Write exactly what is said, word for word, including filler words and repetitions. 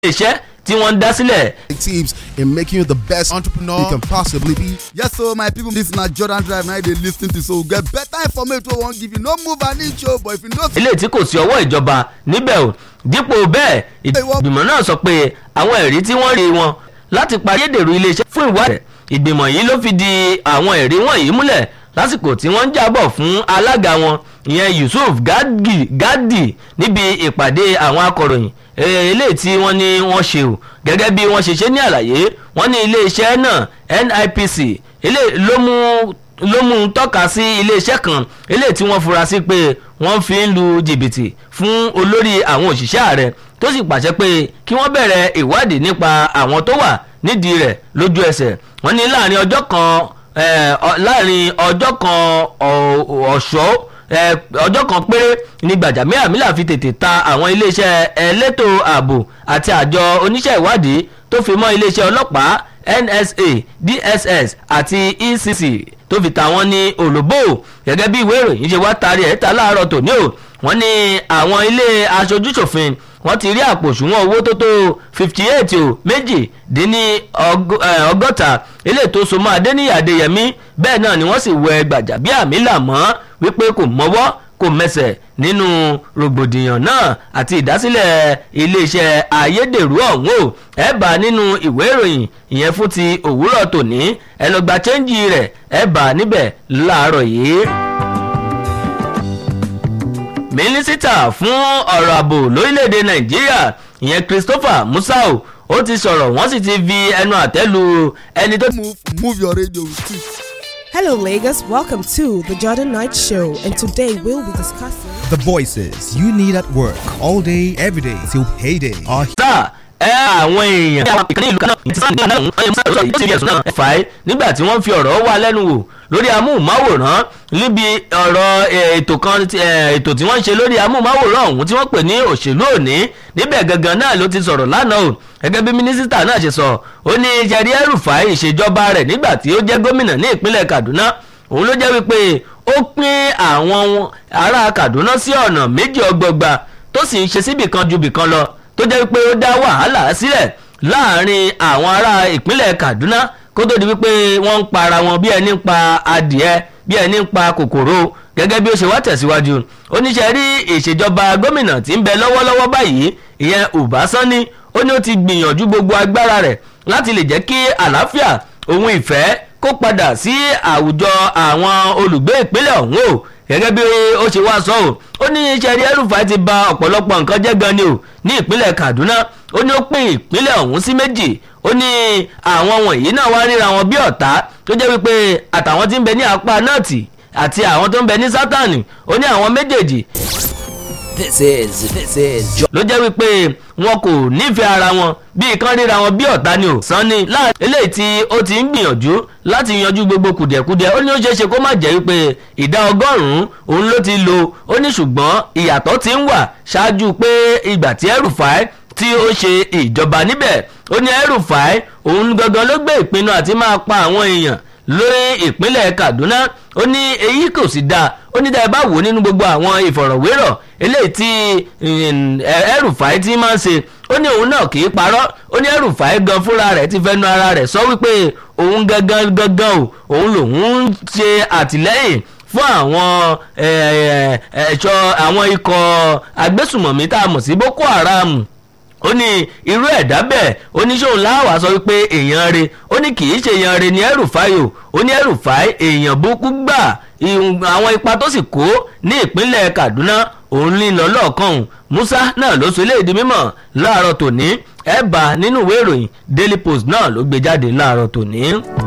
iṣẹ́ tí wọ́n ń dá sílẹ̀. Tips in making you the best entrepreneur you can possibly be. Yes, so my people, this na Jordan Drive now they lis ten to, so get better information wey wan give you. No move an inch o, but if you know. ilé tí kò sí ọwọ́ ìjọba níbẹ̀ o dípò bẹ́ẹ̀ ìgbìmọ̀ náà sọ pé àwọn ẹ̀rí tí wọ́n rí wọn láti parí èdèrú iléeṣẹ́ fún ìwádìí ìgbìmọ̀ yìí ló fi di àwọn ẹ̀rí wọ̀nyí múlẹ̀ lásìkò tí wọ́n ń jábọ̀ fún alága wọn ìyẹn Yusuf Gadi níbi ìpàdé àwọn akọ̀ròyìn eléyìí tí wọ́n ní wọ́n ṣe o gẹ́gẹ́ bí wọ́n ṣe ṣe ní àlàyé wọ́n ní iléeṣẹ́ náà N I P C eléyìí ló mú ló mú tọ́ka sí iléeṣẹ́ kan eléyìí tí wọ́n fura sí pé wọ́n fi ń lu jìbìtì fún olórí àwọn òṣìṣẹ́ ààrẹ tó sì pàṣẹ pé kí wọ́n bẹ̀rẹ̀ ìwádìí nípa àwọn tó wà nídìí rẹ̀ lójú ẹsẹ̀ wọ́n ní láàrin ọjọ́ kan láàrin ọjọ́ kan ọ̀ṣọ́ ọjọ́ kan péré ní Gbajabiamila fi tètè ta àwọn iléeṣẹ́ elétò ààbò àti àjọ oníṣẹ́ ìwádìí tó fi mọ́ iléeṣẹ́ ọlọ́pàá N S A D S S àti E C C tó fi ta wọ́n ní òlòbó gẹ́gẹ́ bí ìwé ìròyìn ṣe wá taari ẹ̀ ta láàárọ̀ tòní o wọ́n ní àwọn ilé aṣojúṣòfin wọ́n ti rí àpò òṣùwọ̀n owó tó tó fifty eight o méjì dín ní ọgọ́ta ilé tó so mọ́ Adéníyì Adéyẹmí bẹ́ẹ̀ náà ni wọ́n sì wẹ Gbajabiamila mọ́ wípé kò mọ́wọ́ kò mẹsẹ̀ nínú rògbòdìyàn náà àti ìdásílẹ̀ iléeṣẹ́ ayédèrú ọ̀hún o ẹ bá nínú ìwé ìròyìn ìyẹn fún ti òwúrọ̀ tòní ẹ lọ gba chẹ́ńjì rẹ̀ ẹ bá níbẹ̀ láàárọ̀ yìí. mínísítà fún ọ̀rọ̀ ààbò lórílẹ̀‐èdè Nàìjíríà ìyẹn Christopher Musau ó ti sọ̀rọ̀ wọ́n sì ti fi ẹnu àtẹ́ lu ẹni tó. move move your radio with it. Hello, Lagos. Welcome to the Jordan Night Show, and today we'll be discussing the voices you need at work all day, every day till payday. Are sá ẹ àwọn èèyàn àwọn ìkànnì ìlú kan náà ti sáà ní àná ọ̀hún ẹ̀yẹ mọ́sálásí yìí ti fi ẹ̀sùn náà fà á nígbà tí wọ́n fi ọ̀rọ̀ wá lẹ́nu wò lórí amóhùnmáwòrán níbi ọ̀rọ̀ ètò kan ètò tí wọ́n ń ṣe lórí amóhùnmáwòrán ọ̀hún tí wọ́n pè ní òṣèlú òní níbẹ̀ gangan náà ló ti sọ̀rọ̀ lánàá o gẹ́gẹ́ bí mínísítà náà ṣe sọ ó ní Ṣẹ̀rí El-Rufai ìṣèjọba rẹ̀ nígbà tí ó jẹ́ gómìnà ní ìpínlẹ̀ Kaduna òun ló jẹ́ wípé ó pín àwọn ará Kaduna sí ọ̀nà méjì ọgbọgba tó sì ń ṣe síbì kan ju bì kan lọ tó jẹ́ wípé ó dá wàhálà sílẹ̀ láàrin àwọn ará ìpínlẹ̀ Kaduna kó tó di wípé wọ́n ń para wọn bí ẹni ń pa adìẹ bí ẹni ń pa kòkòrò gẹ́gẹ́ bí ó ṣe wá tẹ̀síwájú oníṣẹ́ rí ìṣèjọba gómìnà tí ń bẹ lọ́wọ́lọ́wọ́ báyìí ìyẹn Uba Sani ó ní ó ti gbìyànjú gbogbo agbára rẹ̀ láti lè jẹ́ kí àlàáfíà ohun ìfẹ́ kó padà sí àwùjọ àwọn olùgbé ìpínlẹ̀ ọ̀hún o gẹ́gẹ́ bí ó ṣe wá sọ ọ́ ó ní Ṣẹ̀rí El-Rufai ti ba ọ̀pọ̀lọpọ̀ nǹkan jẹ́ gan ni o ní ìpínlẹ̀ Kaduna ó ní ó pín ìpínlẹ̀ ọ̀hún sí méjì ó ní àwọn wọ̀nyí náà wá ríra wọn bí ọ̀tá tó jẹ́ wípé àtàwọn tí ń bẹ ní apá nọ́ọ̀tì àti àwọn tó ń bẹ ní sátánì ó ní àwọn méjèèjì This is this is. ló jẹ́ wípé wọn kò nífẹ̀ẹ́ ara wọn bíi kan ríra wọn bí ọ̀tá ni ò Sani láàrin eléyìí tí ó ti ń gbìyànjú láti yanjú gbogbo kùdẹ̀kudẹ ó ní ó ṣeé ṣe kó má jẹ́ wípé ìdá ọgọ́rùn-ún òun ló ti lò ó ní ṣùgbọ́n ìyàtọ̀ ti ń wà ṣáájú pé ìgbà tí El-Rufai tí ó ṣe ìjọba níbẹ̀ ó ní El-Rufai òun gangan ló gbé ìpinnu àti máa pa àwọn èèyàn lórí ìpínlẹ̀ Kaduna ó ní èyí kò sì dáa ó ní dáa bá wò nínú gbogbo àwọn ìfọ̀rọ̀wérọ̀ eléyìí tí El-Rufai ti máa ń ṣe ó ní òun náà kì í parọ́ ó ní El-Rufai gan fúnra rẹ̀ ti fẹnu ara rẹ̀ sọ wípé òun gangan gangan o òun lòun ń ṣe àtìlẹ́yìn fún àwọn ẹ̀ṣọ́ àwọn ikọ̀ agbésùmọ̀mí tá a mọ̀ sí Boko Haram ó ní irú ẹ̀dá bẹ́ẹ̀ oníṣòwò láwàá sọ wípé èèyàn re ó ní kì í ṣe èèyàn re ní El-Rufai o ó ní El-Rufai èèyàn burúkú gbà àwọn ipa tó sì kó ní ìpínlẹ̀ Kaduna òun ní lọ lọ́ọ̀kan Musa náà ló sọ eléyìí di mímọ̀ láàárọ̀ tòní ẹ̀ bá nínú ìwé ìròyìn Daily Post náà ló gbé jáde láàárọ̀ tòní.